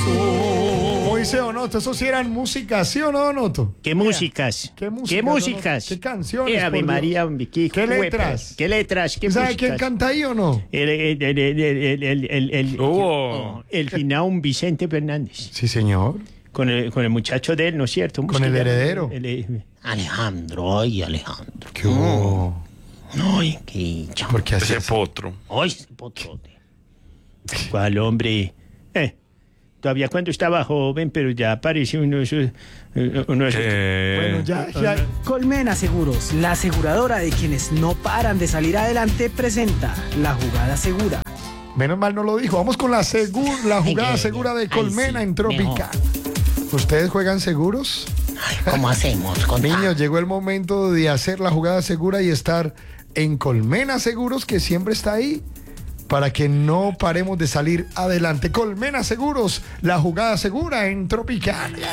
Moisés Onoto, eso sí eran músicas, ¿sí o no, Onoto? ¿Qué músicas? ¿Qué músicas? ¿Qué músicas? ¿Qué canciones? Ave por María, Dios? ¿qué letras? ¿Qué letras? ¿Qué ¿Sabe músicas? quién canta ahí o no? El final Vicente Fernández. Sí, señor. Con el muchacho de él, ¿no es cierto? Con el heredero. Alejandro, ay, Alejandro. ¿Qué hubo? Ay, qué chamo. ¿Por qué hace Ese así? potro. Ay, ese potrote. ¿Cuál hombre? Todavía cuando estaba joven, pero ya parece uno de esos... Bueno, ya. Colmena Seguros, la aseguradora de quienes no paran de salir adelante, presenta La Jugada Segura. Menos mal no lo dijo. Vamos con la jugada segura de Colmena en Trópica. ¿Ustedes juegan seguros? ¿Cómo hacemos? Niños, llegó el momento de hacer la jugada segura y estar en Colmena Seguros, que siempre está ahí, para que no paremos de salir adelante. Colmena Seguros, la jugada segura en Tropical.